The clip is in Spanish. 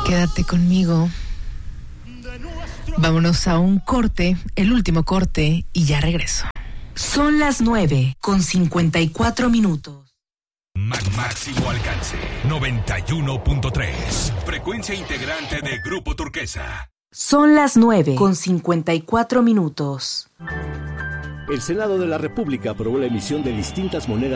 Quédate conmigo. Vámonos a un corte, el último corte, y ya regreso. Son las 9:54. Máximo alcance, 91.3. Frecuencia integrante de Grupo Turquesa. Son las 9:54. El Senado de la República aprobó la emisión de distintas monedas